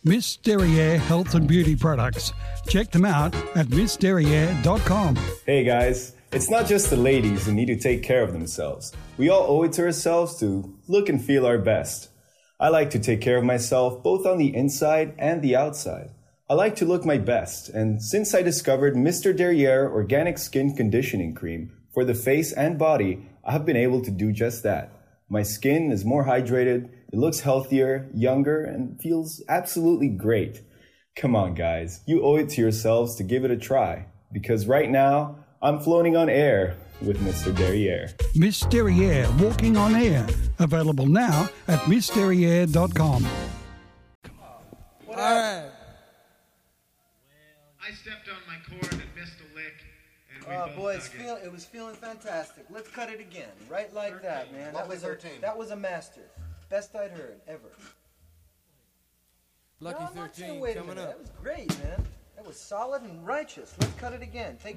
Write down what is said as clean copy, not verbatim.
Miss Derriere Health and Beauty Products. Check them out at missderriere.com. Hey guys, it's not just the ladies who need to take care of themselves. We all owe it to ourselves to look and feel our best. I like to take care of myself both on the inside and the outside. I like to look my best, and since I discovered Mr. Derriere Organic Skin Conditioning Cream for the face and body, I have been able to do just that. My skin is more hydrated, it looks healthier, younger, and feels absolutely great. Come on guys, you owe it to yourselves to give it a try, because right now, I'm floating on air with Mr. Derriere. Miss Derriere Walking on Air. Available now at missderriere.com. All right. I stepped on my cord and missed a lick, and we both Boys, dug it. it was feeling fantastic. Let's cut it again, right like that, man. That was a master. Best I'd heard ever. Lucky No, I'm not saying 13 wait a coming minute. up. That was great, man. That was solid and righteous. Let's cut it again. Take